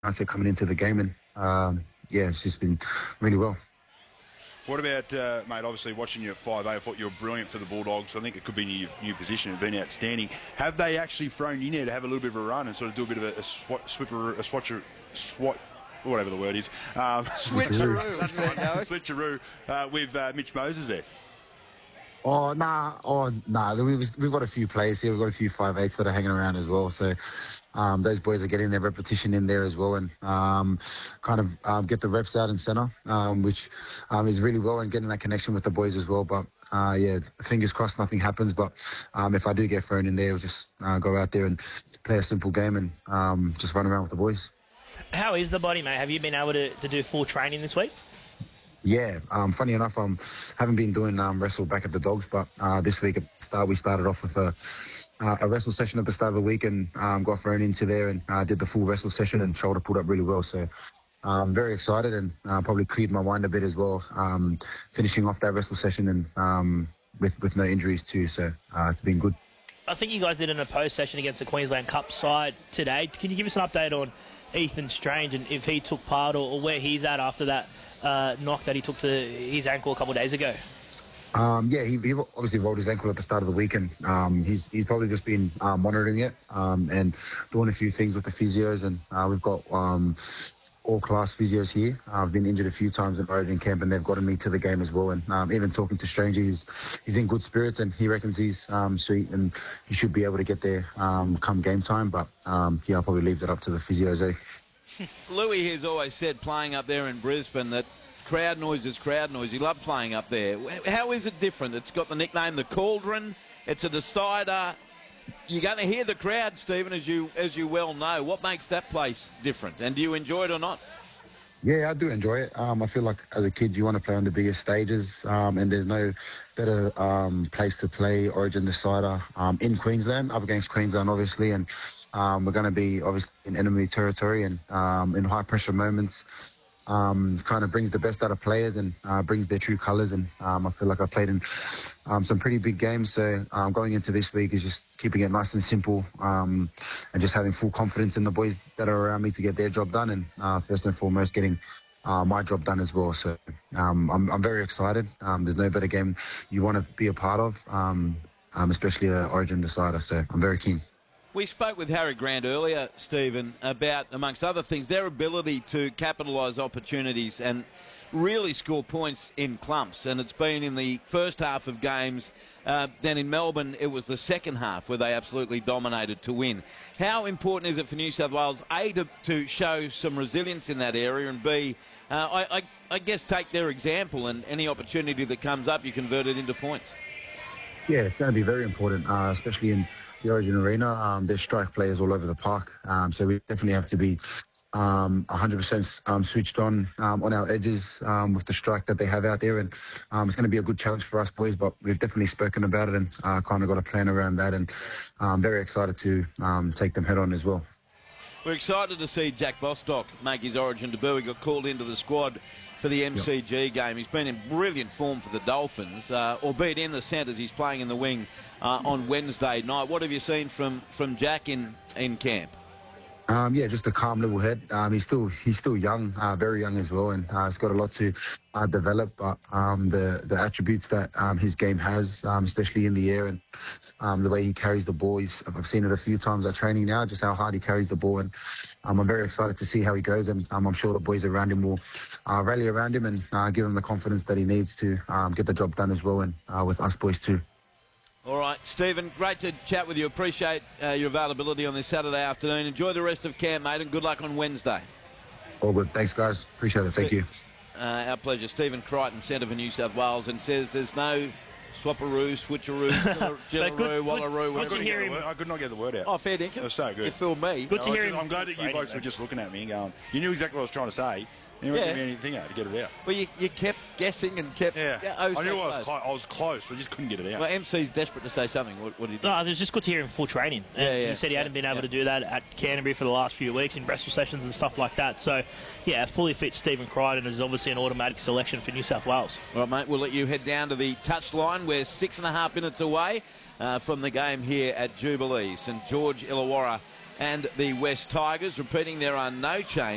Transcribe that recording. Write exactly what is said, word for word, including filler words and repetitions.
mindset coming into the game, and um, yeah, it's just been really well. What about, uh, mate, obviously watching you at five A, I thought you were brilliant for the Bulldogs. I think it could be your new position and been outstanding. Have they actually thrown you in there to have a little bit of a run and sort of do a bit of a, a swat, swipper, a swatcher, swat, whatever the word is. Um, Switcheroo. That's right, Switcheroo uh, with uh, Mitch Moses there. Oh, nah. Oh, nah. We've, we've got a few players here. We've got a few five eights that are hanging around as well. So um, those boys are getting their repetition in there as well, and um, kind of um, get the reps out in centre, um, which um, is really well, and getting that connection with the boys as well. But uh, yeah, fingers crossed nothing happens. But um, if I do get thrown in there, we'll just uh, go out there and play a simple game and um, just run around with the boys. How is the body, mate? Have you been able to, to do full training this week? Yeah, um, funny enough, I um, haven't been doing um, wrestle back at the Dogs, but uh, this week at the start we started off with a, uh, a wrestle session at the start of the week, and um, got thrown into there and uh, did the full wrestle session, and shoulder pulled up really well. So I'm very excited, and uh, probably cleared my mind a bit as well, um, finishing off that wrestle session and um, with, with no injuries too. So uh, it's been good. I think you guys did an opposed session against the Queensland Cup side today. Can you give us an update on Ethan Strange and if he took part or, or where he's at after that Uh, knock that he took to his ankle a couple of days ago? Um, yeah, he, he obviously rolled his ankle at the start of the week, and um, he's he's probably just been uh, monitoring it um, and doing a few things with the physios. And uh, we've got um, all-class physios here. Uh, I've been injured a few times in Origin camp, and they've gotten me to the game as well. And um, even talking to Stranger, he's, he's in good spirits, and he reckons he's um, sweet, and he should be able to get there um, come game time. But um, yeah, I'll probably leave that up to the physios, eh? Louis has always said, playing up there in Brisbane, that crowd noise is crowd noise. He loved playing up there. How is it different? It's got the nickname the Cauldron. It's a decider. You're going to hear the crowd, Stephen, as you as you well know. What makes that place different? And do you enjoy it or not? Yeah, I do enjoy it. Um, I feel like as a kid, you want to play on the biggest stages, um, and there's no better um, place to play Origin Decider um, in Queensland, up against Queensland, obviously. And um, we're going to be obviously in enemy territory, and um, in high pressure moments. Um, kind of brings the best out of players and uh, brings their true colours. And um, I feel like I played in um, some pretty big games. So um, going into this week is just keeping it nice and simple, um, and just having full confidence in the boys that are around me to get their job done. And uh, first and foremost, getting uh, my job done as well. So um, I'm, I'm very excited. Um, there's no better game you want to be a part of, um, um, especially an Origin Decider. So I'm very keen. We spoke with Harry Grant earlier, Stephen, about, amongst other things, their ability to capitalise opportunities and really score points in clumps. And it's been in the first half of games. Uh, then in Melbourne, it was the second half where they absolutely dominated to win. How important is it for New South Wales, A, to, to show some resilience in that area, and B, uh, I, I, I guess take their example, and any opportunity that comes up, you convert it into points? Yeah, it's going to be very important, uh, especially in the Origin Arena. Um, there's strike players all over the park, um, so we definitely have to be um, one hundred percent um, switched on um, on our edges um, with the strike that they have out there. And um, it's going to be a good challenge for us boys, but we've definitely spoken about it and uh, kind of got a plan around that, and I'm very excited to um, take them head on as well. We're excited to see Jack Bostock make his Origin debut. He got called into the squad for the M C G yep. game. He's been in brilliant form for the Dolphins, uh, albeit in the centres. He's playing in the wing uh, on Wednesday night. What have you seen from, from Jack in, in camp? Um, yeah, just a calm, level head. Um, he's still he's still young, uh, very young as well, and uh, he's got a lot to uh, develop. But um, the the attributes that um, his game has, um, especially in the air, and um, the way he carries the ball, he's, I've seen it a few times at training now, just how hard he carries the ball, and um, I'm very excited to see how he goes. And um, I'm sure the boys around him will uh, rally around him and uh, give him the confidence that he needs to um, get the job done as well, and uh, with us boys too. All right, Stephen, great to chat with you. Appreciate uh, your availability on this Saturday afternoon. Enjoy the rest of camp, mate, and good luck on Wednesday. All good. Thanks, guys. Appreciate it. Thank Ste you. Uh, our pleasure. Stephen Crichton, Centre for New South Wales, and says there's no swapperoo, switcheroo, jillaroo, wallaroo. I could, hear him. I could not get the word out. Oh, fair dinkum. It was so good. It filled me. Good to no, hear just, him. I'm glad that you blokes were just looking at me and going, you knew exactly what I was trying to say. You didn't Yeah. give me anything out to get it out. Well, you, you kept guessing and kept... Yeah. yeah oh, I knew so I was, close. close. I was close, but I just couldn't get it out. Well, M C's desperate to say something. What, what did he do? No, it was just good to hear him full training. Yeah, And yeah, he said he hadn't yeah, been able yeah. to do that at Canterbury for the last few weeks in wrestle sessions and stuff like that. So, yeah, fully fit Stephen Crichton is obviously an automatic selection for New South Wales. All right, mate, we'll let you head down to the touchline. We're six and a half minutes away uh, from the game here at Jubilee. St George Illawarra and the West Tigers. Repeating, there are no changes.